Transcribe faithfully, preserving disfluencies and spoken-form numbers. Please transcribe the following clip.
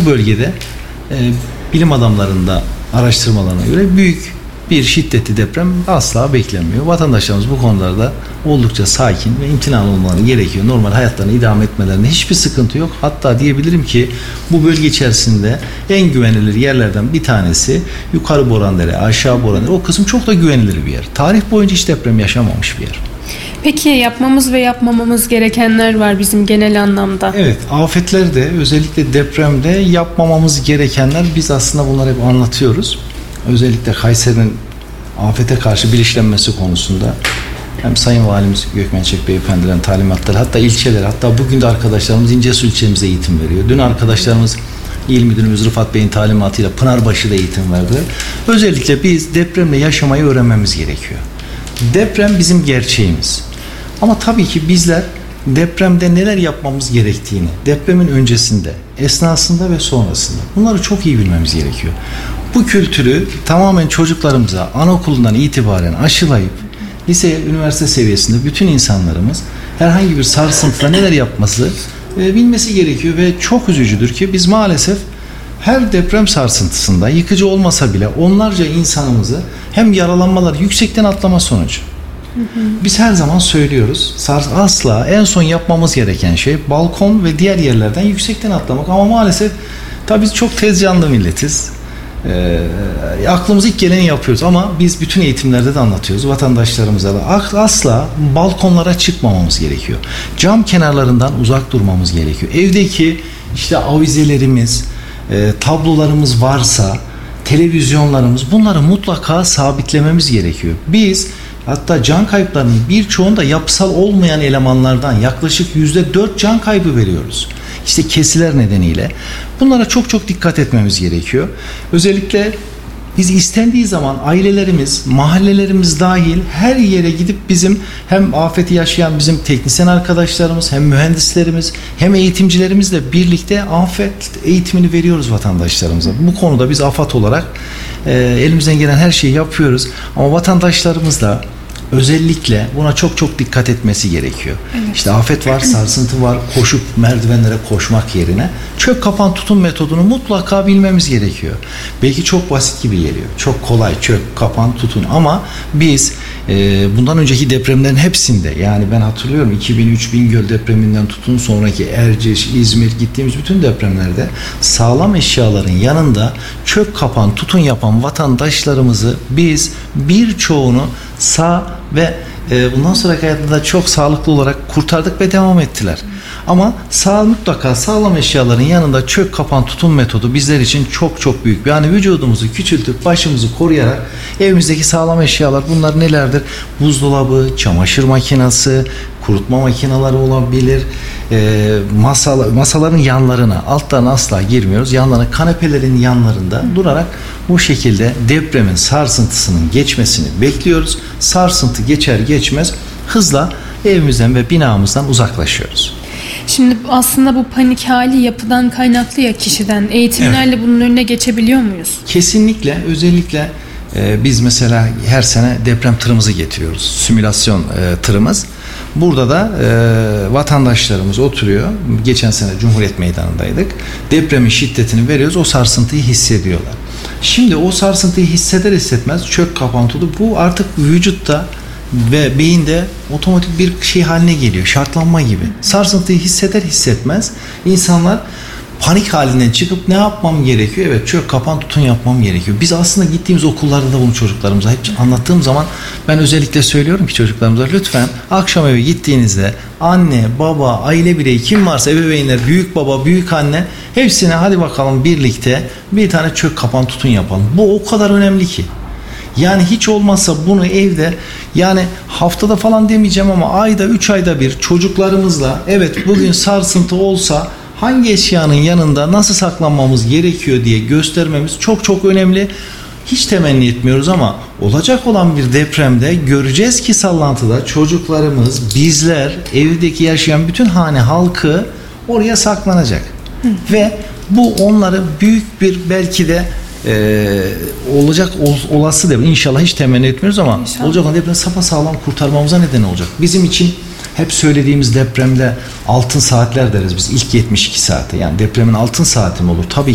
bu bölgede e, bilim adamlarında araştırmalarına göre büyük bir şiddetli deprem asla beklenmiyor. Vatandaşlarımız bu konularda oldukça sakin ve imtinalı olmaları gerekiyor. Normal hayatlarını idame etmelerinde hiçbir sıkıntı yok. Hatta diyebilirim ki bu bölge içerisinde en güvenilir yerlerden bir tanesi yukarı Borandere, aşağı Borandere. O kısım çok da güvenilir bir yer. Tarih boyunca hiç deprem yaşamamış bir yer. Peki yapmamız ve yapmamamız gerekenler var bizim genel anlamda. Evet, afetlerde özellikle depremde yapmamamız gerekenler, biz aslında bunları hep anlatıyoruz. Özellikle Kayseri'nin afete karşı bilinçlenmesi konusunda hem Sayın Valimiz Gökmen Çek Beyefendilerin talimatları, hatta ilçeler, hatta bugün de arkadaşlarımız İncesu ilçemize eğitim veriyor. Dün arkadaşlarımız İl Müdürümüz Rıfat Bey'in talimatıyla Pınarbaşı'da eğitim verdi. Özellikle biz depremle yaşamayı öğrenmemiz gerekiyor. Deprem bizim gerçeğimiz. Ama tabii ki bizler depremde neler yapmamız gerektiğini, depremin öncesinde, esnasında ve sonrasında bunları çok iyi bilmemiz gerekiyor. Bu kültürü tamamen çocuklarımıza anaokulundan itibaren aşılayıp lise, üniversite seviyesinde bütün insanlarımız herhangi bir sarsıntıda neler yapması e, bilmesi gerekiyor ve çok üzücüdür ki biz maalesef her deprem sarsıntısında yıkıcı olmasa bile onlarca insanımızı hem yaralanmalar, yüksekten atlama sonucu. Hı hı. Biz her zaman söylüyoruz, asla en son yapmamız gereken şey balkon ve diğer yerlerden yüksekten atlamak, ama maalesef tabii biz çok tez canlı milletiz. E, aklımıza ilk geleni yapıyoruz ama biz bütün eğitimlerde de anlatıyoruz vatandaşlarımıza da, asla balkonlara çıkmamamız gerekiyor. Cam kenarlarından uzak durmamız gerekiyor. Evdeki işte avizelerimiz, e, tablolarımız varsa, televizyonlarımız, bunları mutlaka sabitlememiz gerekiyor. Biz hatta can kayıplarının birçoğunda yapısal olmayan elemanlardan yaklaşık yüzde dört can kaybı veriyoruz. İşte kesiler nedeniyle. Bunlara çok çok dikkat etmemiz gerekiyor. Özellikle biz istendiği zaman ailelerimiz, mahallelerimiz dahil her yere gidip bizim hem afeti yaşayan bizim teknisyen arkadaşlarımız, hem mühendislerimiz, hem eğitimcilerimizle birlikte afet eğitimini veriyoruz vatandaşlarımıza. Bu konuda biz AFAD olarak e, elimizden gelen her şeyi yapıyoruz. Ama vatandaşlarımız da özellikle buna çok çok dikkat etmesi gerekiyor. Evet. İşte afet var, sarsıntı var, koşup merdivenlere koşmak yerine çök kapan tutun metodunu mutlaka bilmemiz gerekiyor. Belki çok basit gibi geliyor. Çok kolay, çök kapan tutun, ama biz e, bundan önceki depremlerin hepsinde, yani ben hatırlıyorum iki bin üç Bingöl depreminden tutun sonraki Erciş, İzmir, gittiğimiz bütün depremlerde sağlam eşyaların yanında çök kapan tutun yapan vatandaşlarımızı biz birçoğunu sağ ve e, bundan sonraki hayatında çok sağlıklı olarak kurtardık ve devam ettiler. Ama sağ, mutlaka sağlam eşyaların yanında çök kapan tutun metodu bizler için çok çok büyük. Yani vücudumuzu küçültüp başımızı koruyarak evimizdeki sağlam eşyalar bunlar nelerdir? Buzdolabı, çamaşır makinesi, kurutma makineleri olabilir. E, masal, masaların yanlarına, altlarına asla girmiyoruz. Yanlarına, kanepelerin yanlarında durarak bu şekilde depremin sarsıntısının geçmesini bekliyoruz. Sarsıntı geçer geçmez hızla evimizden ve binamızdan uzaklaşıyoruz. Şimdi aslında bu panik hali yapıdan kaynaklı ya, kişiden. Eğitimlerle evet, bunun önüne geçebiliyor muyuz? Kesinlikle. Özellikle e, biz mesela her sene deprem tırımızı getiriyoruz. Simülasyon e, tırımız. Burada da e, vatandaşlarımız oturuyor. Geçen sene Cumhuriyet Meydanı'ndaydık. Depremin şiddetini veriyoruz. O sarsıntıyı hissediyorlar. Şimdi o sarsıntıyı hisseder hissetmez çök kapantılı. Bu artık vücutta ve beyinde otomatik bir şey haline geliyor. Şartlanma gibi. Sarsıntıyı hisseder hissetmez insanlar panik halinden çıkıp ne yapmam gerekiyor? Evet, çök kapan tutun yapmam gerekiyor. Biz aslında gittiğimiz okullarda da bunu çocuklarımıza hep anlattığım zaman ben özellikle söylüyorum ki çocuklarımıza lütfen akşam eve gittiğinizde anne, baba, aile bireyi kim varsa ebeveynler, büyük baba, büyük anne hepsine hadi bakalım birlikte bir tane çök kapan tutun yapalım. Bu o kadar önemli ki. Yani hiç olmazsa bunu evde, yani haftada falan demeyeceğim ama ayda, üç ayda bir çocuklarımızla evet bugün sarsıntı olsa hangi eşyanın yanında nasıl saklanmamız gerekiyor diye göstermemiz çok çok önemli. Hiç temenni etmiyoruz ama olacak olan bir depremde göreceğiz ki sallantıda çocuklarımız, bizler, evdeki yaşayan bütün hane halkı oraya saklanacak. Hı. Ve bu onları büyük bir belki de Ee, olacak ol, olası deprem, inşallah hiç temenni etmiyoruz ama İnşallah. olacak olan deprem sapasağlam kurtarmamıza neden olacak. Bizim için hep söylediğimiz depremde altın saatler deriz biz, ilk yetmiş iki saate, yani depremin altın saati mi olur? Tabii